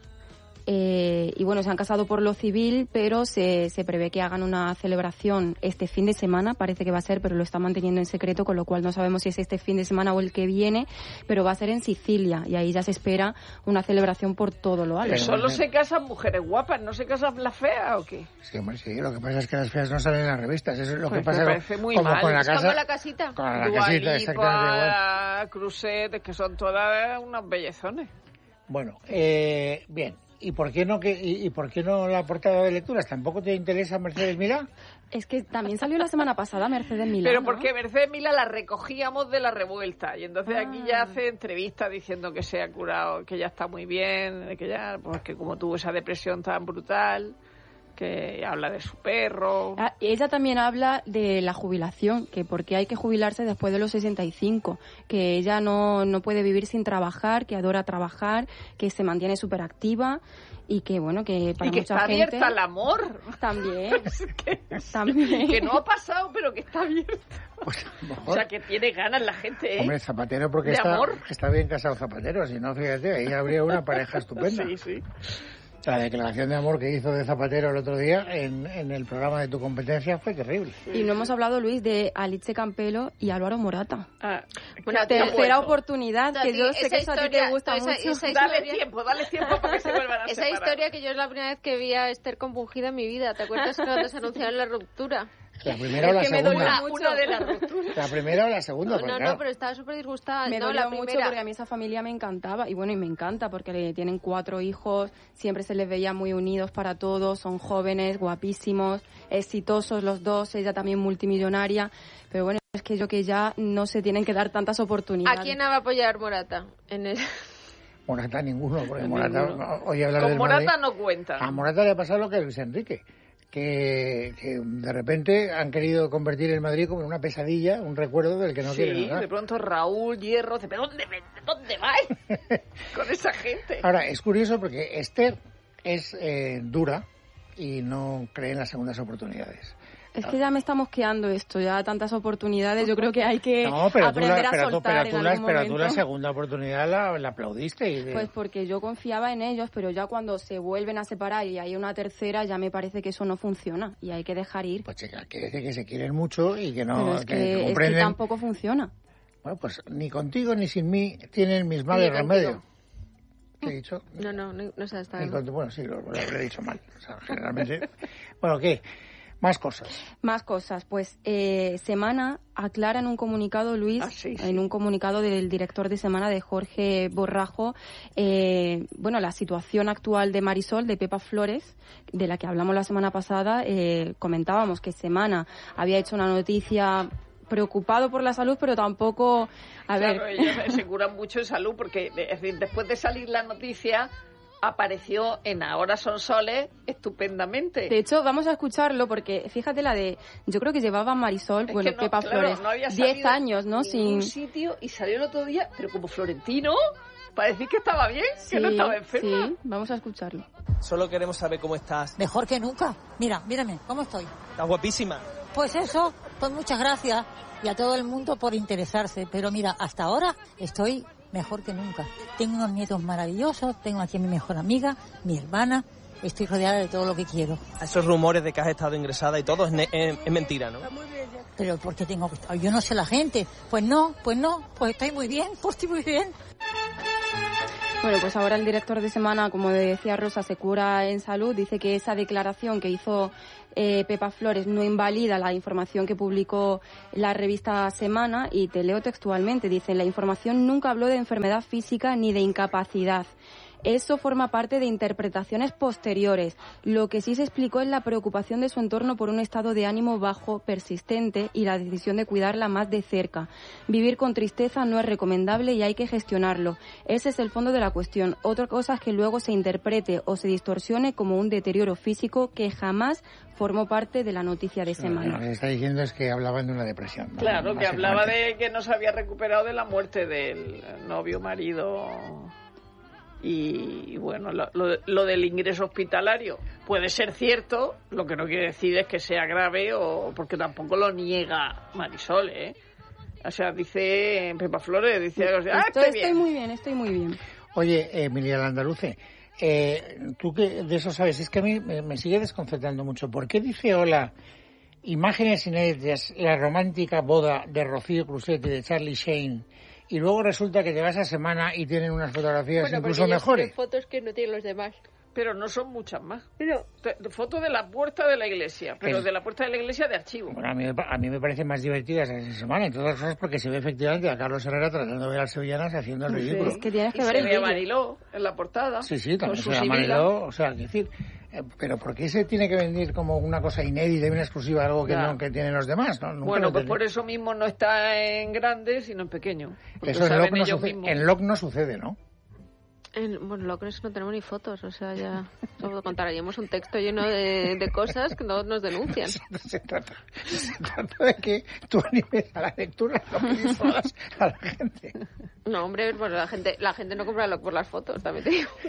Eh, y bueno, se han casado por lo civil, pero se, se prevé que hagan una celebración este fin de semana, parece que va a ser, pero lo está manteniendo en secreto, con lo cual no sabemos si es este fin de semana o el que viene, pero va a ser en Sicilia, y ahí ya se espera una celebración por todo lo alto. Pero solo se casan mujeres guapas, ¿no se casan las feas o qué? Sí, hombre, sí. Lo que pasa es que las feas no salen en las revistas. Eso es lo Pues que pasa me parece muy como mal. con la Es casa. Como la casita. Con la Dua casita, exactamente igual. Lipa, Cruzet, es que son todas unos bellezones. Bueno, eh, bien. ¿Y por qué no que y, y por qué no la portada de lecturas? ¿Tampoco te interesa Mercedes Milá? Es que también salió la semana pasada Mercedes Milán. Pero ¿no? porque Mercedes Milá la recogíamos de la revuelta y entonces aquí ya Ah. hace entrevistas diciendo que se ha curado, que ya está muy bien, que ya, pues que como tuvo esa depresión tan brutal, que habla de su perro. Ah, ella también habla de la jubilación, que porque hay que jubilarse después de los sesenta y cinco, que ella no, no puede vivir sin trabajar, que adora trabajar, que se mantiene súper activa y que, bueno, que para y que mucha está gente... abierta al amor. También, Es que, también. que no ha pasado, pero que está abierta. Pues a lo O mejor. sea, que tiene ganas la gente, ¿eh? Hombre, Zapatero, porque de está, amor. está bien casado Zapatero. Si no, fíjate, ahí habría una pareja estupenda. Sí, sí. La declaración de amor que hizo de Zapatero el otro día en, en el programa de Tu Competencia fue terrible. Y no hemos hablado, Luis, de Alice Campelo y Álvaro Morata. Ah, Bueno, que te- ha Tercera vuelto. oportunidad, que Tati, yo sé esa que eso a ti te historia- gusta esa- mucho. esa Dale historia- tiempo, dale tiempo para que se vuelvan a Esa separar. historia que yo es la primera vez que vi a Esther compungida en mi vida. ¿Te acuerdas cuando se anunciaron la ruptura? La primera o la Es que me dolió segunda. mucho. Una de las rupturas. La primera o la segunda, No, porque, no, claro, pero estaba súper disgustada. Me no, dolió la mucho primera. porque a mí esa familia me encantaba y bueno, y me encanta porque le- tienen cuatro hijos, siempre se les veía muy unidos para todos, son jóvenes, guapísimos, exitosos los dos, ella también multimillonaria, pero bueno, es que yo que ya no se tienen que dar tantas oportunidades. ¿A quién va a apoyar Morata? En el... Morata ninguno, porque Ninguno. Morata... Oye, hablar Con del Morata Madrid, no cuenta. a Morata le ha pasado lo que a Luis Enrique, que, que de repente han querido convertir el Madrid como en una pesadilla, un recuerdo del que no sí, quieren hablar. de pronto Raúl, Hierro, dice, ¿pero dónde, dónde vais con esa gente? Ahora, es curioso porque Esther es eh, dura y no cree en las segundas oportunidades. Es que ya me está mosqueando esto, ya tantas oportunidades, yo creo que hay que No, pero tú, aprender la, a pero, tú, soltar pero, tú en la, algún pero tú la momento. segunda oportunidad la, la aplaudiste. Y de... Pues porque yo confiaba en ellos, pero ya cuando se vuelven a separar y hay una tercera, ya me parece que eso no funciona y hay que dejar ir. Pues chica, quiere decir que se quieren mucho y que no pero es que, que, que es comprenden. que tampoco funciona. Bueno, pues ni contigo ni sin mí tienen mis males remedios. ¿Qué he dicho? No, no, no, no sé, está Ni bien. contigo- Bueno, sí, lo, lo habré dicho mal. O sea, generalmente... Bueno, ¿qué? Más cosas. Más cosas. Pues eh, Semana aclara en un comunicado, Luis, Ah, sí, sí. en un comunicado del director de Semana, de Jorge Borrajo, eh, bueno, la situación actual de Marisol, de Pepa Flores, de la que hablamos la semana pasada. Eh, comentábamos que Semana había hecho una noticia preocupado por la salud, pero tampoco... A Claro, ver... ellos se curan mucho en salud porque, es decir, después de salir la noticia, apareció en Ahora son soles estupendamente. De hecho, vamos a escucharlo porque fíjate la de... Yo creo que llevaba Marisol, Es bueno, que no, Pepa claro, Flores, no había diez salido años, ¿no? en ningún Sin... sitio y salió el otro día, pero como Florentino, para decir que estaba bien, que no Sí, estaba enferma. sí, vamos a escucharlo. Solo queremos saber cómo estás. Mejor que nunca. Mira, mírame, ¿cómo estoy? Estás guapísima. Pues eso, pues muchas gracias y a todo el mundo por interesarse. Pero mira, hasta ahora estoy mejor que nunca. Tengo unos nietos maravillosos, tengo aquí a mi mejor amiga, mi hermana. Estoy rodeada de todo lo que quiero. Esos rumores de que has estado ingresada y todo es, ne- es, es mentira, ¿no? Pero ¿por qué tengo que estar? Yo no sé la gente. Pues no, pues no, pues estoy muy bien, pues estoy muy bien. Bueno, pues ahora el director de Semana, como decía Rosa, se cura en salud. Dice que esa declaración que hizo eh, Pepa Flores no invalida la información que publicó la revista Semana, y te leo textualmente. Dice, la información nunca habló de enfermedad física ni de incapacidad. Eso forma parte de interpretaciones posteriores. Lo que sí se explicó es la preocupación de su entorno por un estado de ánimo bajo persistente y la decisión de cuidarla más de cerca. Vivir con tristeza no es recomendable y hay que gestionarlo. Ese es el fondo de la cuestión. Otra cosa es que luego se interprete o se distorsione como un deterioro físico que jamás formó parte de la noticia de Semana. Lo que se está diciendo es que hablaban de una depresión, ¿no? Claro, que Básicamente. hablaba de que no se había recuperado de la muerte del novio, marido. Y bueno, lo, lo, lo del ingreso hospitalario puede ser cierto, lo que no quiere decir es que sea grave, o porque tampoco lo niega Marisol, ¿eh? O sea, dice Pepa Flores, dice, ah, Estoy, estoy estoy bien. muy bien, estoy muy bien. Oye, Emilia Landaluce, eh, tú que de eso sabes, es que a mí me, me sigue desconcertando mucho. ¿Por qué dice Ola, imágenes inéditas, la romántica boda de Rocío Cruzet y de Charlie Sheen, y luego resulta que te vas a Semana y tienen unas fotografías Bueno, incluso porque ellos mejores? tienen fotos que no tienen los demás. Pero no son muchas más. Pero Te- Foto de la puerta de la iglesia, pero El- de la puerta de la iglesia de archivo. Bueno, a mí, me pa- a mí me parecen más divertidas esa Semana, entre otras cosas porque se ve efectivamente a Carlos Herrera tratando de ver a las sevillanas haciendo el ridículo. Es que tienes que Y ver se el ve a vídeo. Mariló en la portada. Sí, sí, con también su se sibila. Mariló, o sea, es decir, eh, pero ¿por qué se tiene que vender como una cosa inédita y una exclusiva, algo que Ya. no que tienen los demás? ¿no? Nunca Bueno, lo pues entendí. por eso mismo no está en grande, sino en pequeño. Porque Eso en saben L O C, no ellos sucede, mismos. en L O C no sucede, ¿no? En, bueno, lo que es que no tenemos ni fotos, o sea, ya solo contaríamos un texto lleno de, de cosas que no nos denuncian. Se trata, se trata de que tú animes a la lectura, no pides horas a la gente. No, hombre, pues la gente, la gente no compra lo- por las fotos, también te digo.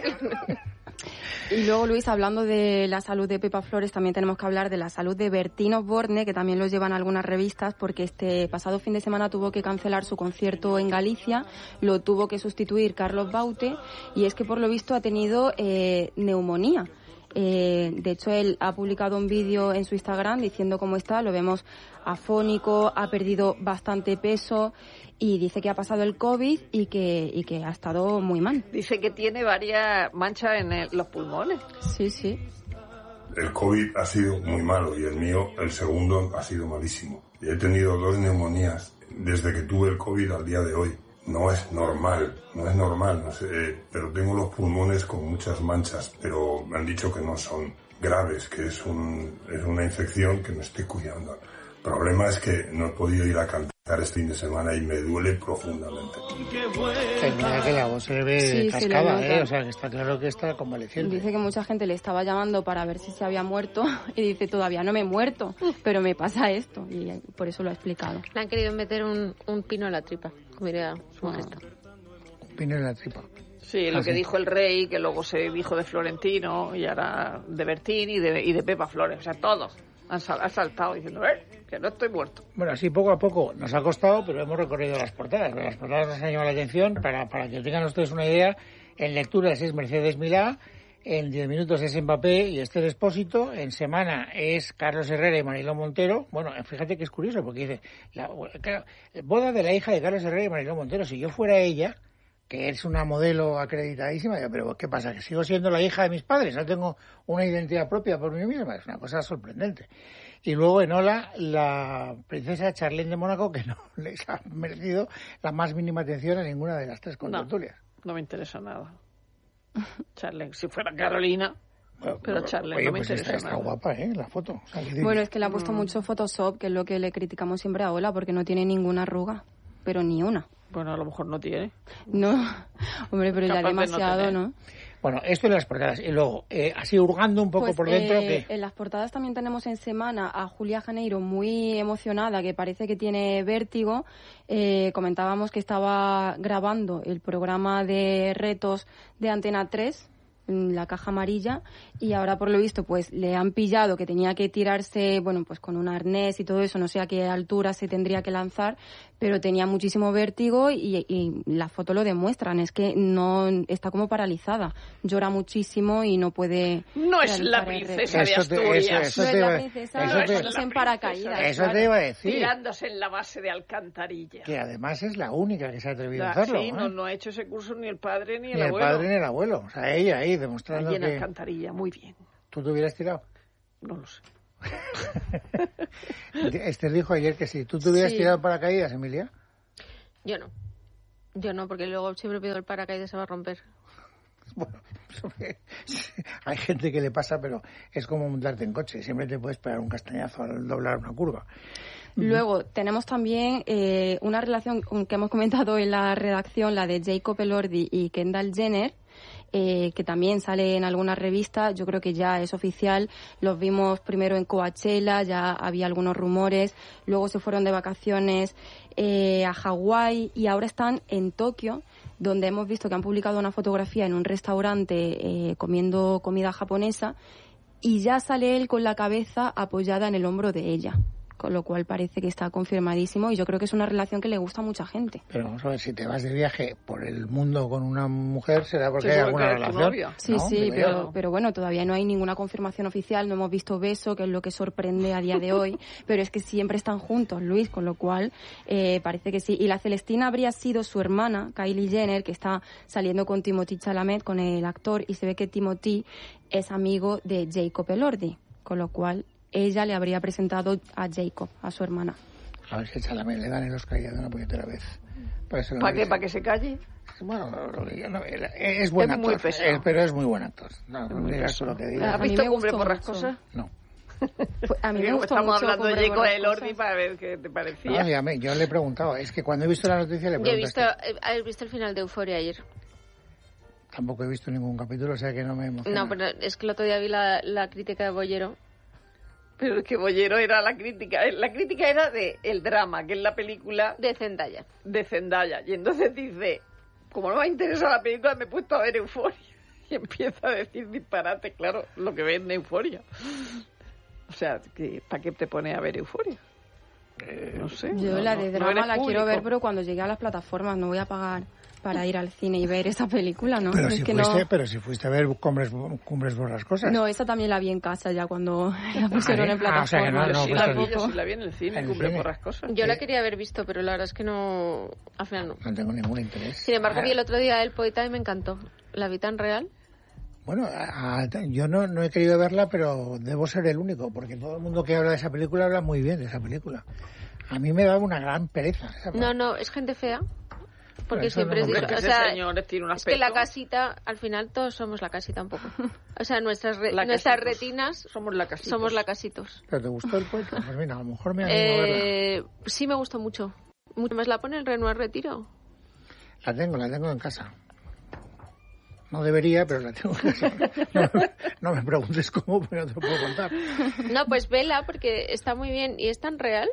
Y luego, Luis, hablando de la salud de Pepa Flores, también tenemos que hablar de la salud de Bertín Osborne, que también lo llevan algunas revistas, porque este pasado fin de semana tuvo que cancelar su concierto en Galicia, lo tuvo que sustituir Carlos Baute, y es que por lo visto ha tenido eh, neumonía. Eh, de hecho, él ha publicado un vídeo en su Instagram diciendo cómo está, lo vemos afónico, ha perdido bastante peso y dice que ha pasado el COVID y que, y que ha estado muy mal. Dice que tiene varias manchas en el- los pulmones. Sí, sí. El COVID ha sido muy malo y el mío, el segundo, ha sido malísimo. He tenido dos neumonías desde que tuve el COVID al día de hoy. No es normal, no es normal, no sé, eh, pero tengo los pulmones con muchas manchas, pero me han dicho que no son graves, que es, un, es una infección que me estoy cuidando. El problema es que no he podido ir a cantar. este fin de semana y me duele profundamente. Es verdad que la voz se le ve Sí, se le cascada, nota. ¿eh? O sea, que está claro que está convaleciente. Dice que mucha gente le estaba llamando para ver si se había muerto y dice, todavía no me he muerto, pero me pasa esto. Y por eso lo ha explicado. Le han querido meter un, un pino en la tripa, como diría su majestad. Un pino en la tripa. Sí, lo Ah, que sí. dijo el rey, que luego se dijo de Florentino y ahora de Bertín y de, y de Pepa Flores. O sea, todos han, sal- han saltado diciendo, eh, que no estoy muerto. Bueno, así poco a poco nos ha costado, pero hemos recorrido las portadas. Las portadas nos han llamado la atención. Para, para que tengan ustedes una idea, en lecturas es Mercedes Milá, en diez minutos es Mbappé y Esther Expósito, en semana es Carlos Herrera y Mariló Montero. Bueno, fíjate que es curioso, porque dice, la, claro, boda de la hija de Carlos Herrera y Mariló Montero. Si yo fuera ella, que es una modelo acreditadísima, digo, pero ¿qué pasa? ¿Que sigo siendo la hija de mis padres? ¿No tengo una identidad propia por mí misma? Es una cosa sorprendente. Y luego en Ola, la princesa Charlene de Mónaco, que no les ha merecido la más mínima atención a ninguna de las tres contertulias. No me interesa nada. Charlene, si fuera Carolina, Bueno, pero Charlene oye, no me pues interesa está, nada. está guapa, ¿eh? La foto. O sea, que- Bueno, es que le ha puesto Mm. mucho Photoshop, que es lo que le criticamos siempre a Ola, porque no tiene ninguna arruga, pero ni una. Bueno, a lo mejor no tiene. No, hombre, pero ya Capaz de no demasiado, tener. ¿no? Bueno, esto en las portadas. Y luego, eh, así hurgando un poco Pues, por dentro, eh, que en las portadas también tenemos en semana a Julia Janeiro muy emocionada, que parece que tiene vértigo. Eh, comentábamos que estaba grabando el programa de retos de Antena tres, en la caja amarilla, y ahora por lo visto pues le han pillado que tenía que tirarse, bueno, pues con un arnés y todo eso, no sé a qué altura se tendría que lanzar, pero tenía muchísimo vértigo y, y las fotos lo demuestran, es que no está como paralizada, llora muchísimo y no puede No es la realizar el reto. princesa de Eso te- Asturias. eso- eso No es te la iba- princesa, eso no te- es en paracaídas. eso claro. te iba a decir. Tirándose en la base de alcantarilla. Que además es la única que se ha atrevido a La- hacerlo. sí, ¿eh? no, no ha hecho ese curso ni el padre ni el, Ni el abuelo. padre ni el abuelo. O sea, ella ahí demostrando Allí en que alcantarilla, muy bien. tú te hubieras tirado. No lo sé. Esther dijo ayer que si tú te hubieras Sí. tirado paracaídas, Emilia. Yo no. Yo no, porque luego siempre pido el paracaídas se va a romper. Bueno, hay gente que le pasa, pero es como montarte en coche. Siempre te puedes pegar un castañazo al doblar una curva. Luego tenemos también eh, una relación que hemos comentado en la redacción, la de Jacob Elordi y Kendall Jenner, eh, que también sale en algunas revistas. Yo creo que ya es oficial. Los vimos primero en Coachella, ya había algunos rumores. Luego se fueron de vacaciones eh, a Hawái y ahora están en Tokio, donde hemos visto que han publicado una fotografía en un restaurante eh, comiendo comida japonesa y ya sale él con la cabeza apoyada en el hombro de ella, con lo cual parece que está confirmadísimo y yo creo que es una relación que le gusta a mucha gente. Pero vamos a ver, si te vas de viaje por el mundo con una mujer, será porque Sí, hay porque alguna es tu relación. novia. Sí, ¿no? sí, Digo pero, yo. pero bueno, todavía no hay ninguna confirmación oficial, no hemos visto beso, que es lo que sorprende a día de hoy, pero es que siempre están juntos, Luis, con lo cual eh, parece que sí. Y la Celestina habría sido su hermana, Kylie Jenner, que está saliendo con Timothée Chalamet, con el actor, y se ve que Timothée es amigo de Jacob Elordi, con lo cual ella le habría presentado a Jacob, a su hermana. A ver si a Chalamet le dan el Oscar ya de una puñetera vez. Para eso lo ¿Para qué? merece. ¿Para que se calle? Bueno, lo que yo no- es buen Es muy actor, pesado. eh, pero es muy buen actor. No, no muy digas tú pesado. lo que A digas. ¿Has mí visto me Cumbre gustó por las mucho. cosas? No. Fue- A mí me Digo, gustó estamos mucho hablando de Cumbre Jacob por las Elordi cosas. para ver qué te No, parecía. dígame, yo le he preguntado. Es que cuando he visto la noticia le Yo he pregunté. visto, eh, ¿has visto el final de Euforia ayer? Tampoco he visto ningún capítulo, o sea que no me emociona. No, pero es que el otro día vi la, la crítica de Bollero. Pero es que Bollero era la crítica. eh, La crítica era de el drama, que es la película De Zendaya. de Zendaya. Y entonces dice, como no me interesa la película, me he puesto a ver Euforia. Y empieza a decir disparate, claro, lo que ve en Euforia. O sea, que, ¿para qué te pone a ver Euforia? Eh, no sé. Yo no- la no- de no drama eres la quiero público. ver, pero cuando llegue a las plataformas no voy a pagar para ir al cine y ver esa película, ¿no? Pero, Es si que fuiste, no... pero si fuiste a ver Cumbres, cumbres por las cosas. No, esa también la vi en casa ya cuando la pusieron Ah, en ¿eh? Ah, o sea que no, plataforma. Yo no, sí pues la está vi, bien. yo sí la vi en el cine, En el cumple cine. por las cosas. Yo la Eh. quería haber visto, pero la verdad es que no... Al final no. No tengo ningún interés. Sin embargo, Ah, vi el otro día El Poeta y me encantó. La vi tan real. Bueno, a- a- yo no, no he querido verla, pero debo ser el único, porque todo el mundo que habla de esa película habla muy bien de esa película. A mí me da una gran pereza. esa No, no, es gente fea. Porque eso siempre no es me dicho. Hombre, O que ese sea, señor tiene un es que la aspecto. casita, al final todos somos la casita un poco. O sea, nuestras, re- La nuestras casitos. retinas Somos la casita. somos la casitos. ¿Pero te gustó el poeta? Pues mira, a lo mejor me animo a verla. Eh, sí me gustó mucho. Mucho más la pone el Renault Retiro. La tengo, la tengo en casa. No debería, pero la tengo en casa. No, no me preguntes cómo, pero no te lo puedo contar. No, pues vela, porque está muy bien. ¿Y es tan real?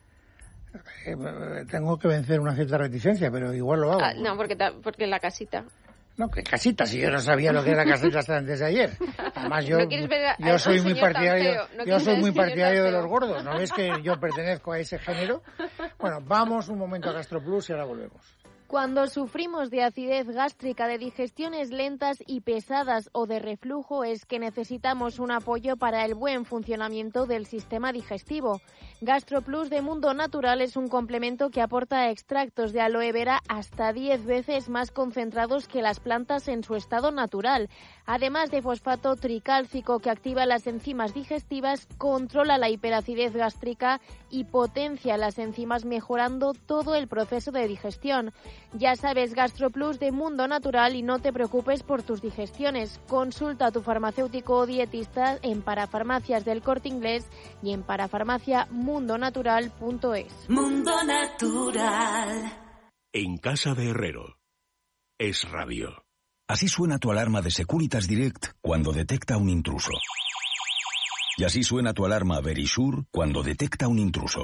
Eh, tengo que vencer una cierta reticencia, pero igual lo hago. Ah, no, porque, ta, porque la casita. No, que casita, si yo no sabía lo que era casita hasta antes de ayer. Además, yo, ¿No quieres ver a, yo a soy muy partidario, ¿No yo soy muy partidario de feo? los gordos. ¿No ves que yo pertenezco a ese género? Bueno, vamos un momento a GastroPlus y ahora volvemos. Cuando sufrimos de acidez gástrica, de digestiones lentas y pesadas o de reflujo, es que necesitamos un apoyo para el buen funcionamiento del sistema digestivo. GastroPlus de Mundo Natural es un complemento que aporta extractos de aloe vera hasta diez veces más concentrados que las plantas en su estado natural. Además de fosfato tricálcico que activa las enzimas digestivas, controla la hiperacidez gástrica y potencia las enzimas mejorando todo el proceso de digestión. Ya sabes, GastroPlus de Mundo Natural y no te preocupes por tus digestiones. Consulta a tu farmacéutico o dietista en Parafarmacias del Corte Inglés y en parafarmacia mundo natural punto es. Mundo Natural. En casa de Herrero. Es radio. Así suena tu alarma de Securitas Direct cuando detecta un intruso. Y así suena tu alarma Verisure cuando detecta un intruso.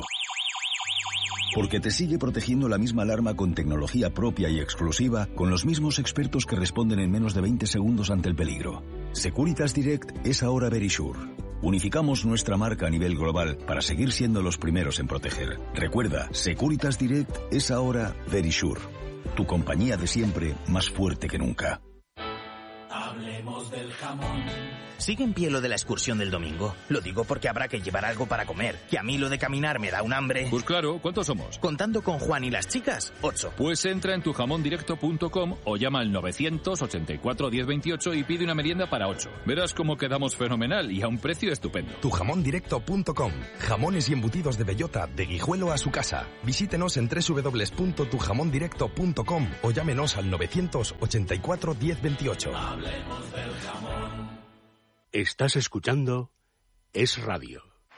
Porque te sigue protegiendo la misma alarma con tecnología propia y exclusiva, con los mismos expertos que responden en menos de veinte segundos ante el peligro. Securitas Direct es ahora Verisure. Unificamos nuestra marca a nivel global para seguir siendo los primeros en proteger. Recuerda, Securitas Direct es ahora Verisure. Tu compañía de siempre, más fuerte que nunca. Hablemos del jamón. ¿Sigue en pie lo de la excursión del domingo? Lo digo porque habrá que llevar algo para comer, que a mí lo de caminar me da un hambre. Pues claro, ¿cuántos somos? Contando con Juan y las chicas, ocho. Pues entra en tu jamón directo punto com o llama al novecientos ochenta y cuatro diez veintiocho y pide una merienda para ocho. Verás cómo quedamos fenomenal y a un precio estupendo. tu jamón directo punto com. Jamones y embutidos de bellota, de Guijuelo a su casa. Visítenos en doble u doble u doble u punto tu jamón directo punto com o llámenos al novecientos ochenta y cuatro diez veintiocho. Hablemos del jamón. Estás escuchando Es Radio.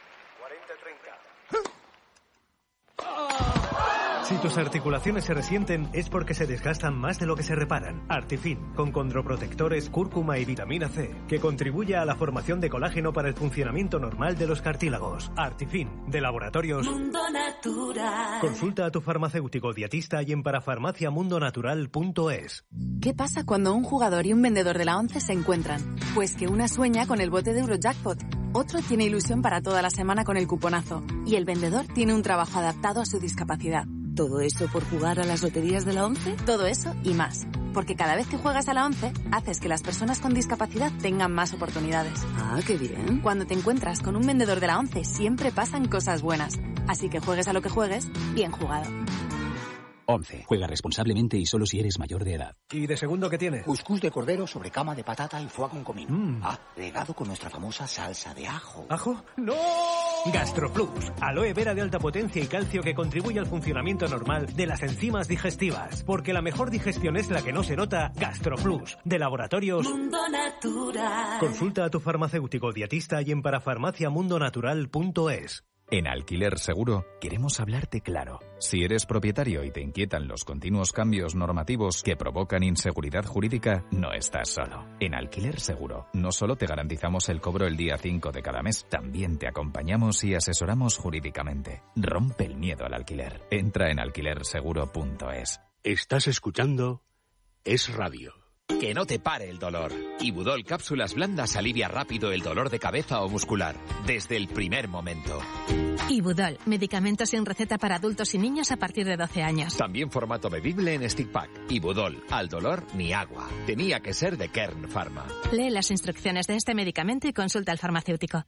Si tus articulaciones se resienten es porque se desgastan más de lo que se reparan. Artifin, con condroprotectores, cúrcuma y vitamina C, que contribuye a la formación de colágeno para el funcionamiento normal de los cartílagos. Artifin, de Laboratorios Mundo Natural. Consulta a tu farmacéutico dietista y en parafarmacia mundo natural punto es. ¿Qué pasa cuando un jugador y un vendedor de la ONCE se encuentran? Pues que una sueña con el bote de Eurojackpot, otro tiene ilusión para toda la semana con el cuponazo y el vendedor tiene un trabajo adaptado a su discapacidad. ¿Todo eso por jugar a las loterías de la ONCE? Todo eso y más. Porque cada vez que juegas a la ONCE, haces que las personas con discapacidad tengan más oportunidades. Ah, qué bien. Cuando te encuentras con un vendedor de la ONCE, siempre pasan cosas buenas. Así que juegues a lo que juegues, bien jugado. once. Juega responsablemente y solo si eres mayor de edad. ¿Y de segundo qué tiene? Cuscús de cordero sobre cama de patata y foie con comino. Mm. Ah, regado con nuestra famosa salsa de ajo. ¿Ajo? ¡No! GastroPlus, aloe vera de alta potencia y calcio que contribuye al funcionamiento normal de las enzimas digestivas. Porque la mejor digestión es la que no se nota. GastroPlus, de Laboratorios Mundo Natural. Consulta a tu farmacéutico dietista y en parafarmacia mundo natural punto es. En Alquiler Seguro queremos hablarte claro. Si eres propietario y te inquietan los continuos cambios normativos que provocan inseguridad jurídica, no estás solo. En Alquiler Seguro no solo te garantizamos el cobro el día cinco de cada mes, también te acompañamos y asesoramos jurídicamente. Rompe el miedo al alquiler. Entra en alquiler seguro punto es. Estás escuchando Es Radio. Que no te pare el dolor. Ibudol Cápsulas Blandas alivia rápido el dolor de cabeza o muscular, desde el primer momento. Ibudol, medicamento sin receta para adultos y niños a partir de doce años. También formato bebible en stick pack. Ibudol, al dolor ni agua. Tenía que ser de Kern Pharma. Lee las instrucciones de este medicamento y consulta al farmacéutico.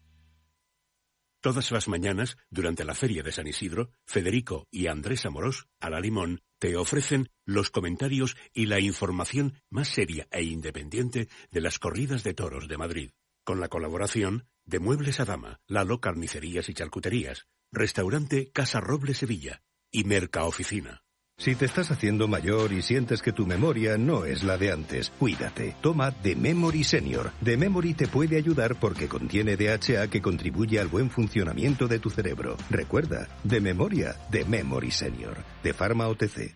Todas las mañanas, durante la Feria de San Isidro, Federico y Andrés Amorós, a la Limón, te ofrecen los comentarios y la información más seria e independiente de las corridas de toros de Madrid. Con la colaboración de Muebles Adama, Lalo Carnicerías y Charcuterías, Restaurante Casa Roble Sevilla y Mercaoficina. Si te estás haciendo mayor y sientes que tu memoria no es la de antes, cuídate. Toma The Memory Senior. The Memory te puede ayudar porque contiene D H A que contribuye al buen funcionamiento de tu cerebro. Recuerda, de memoria, The Memory Senior. De Pharma O T C.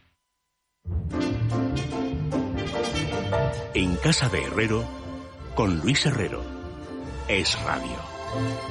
En casa de Herrero, con Luis Herrero. Es Radio.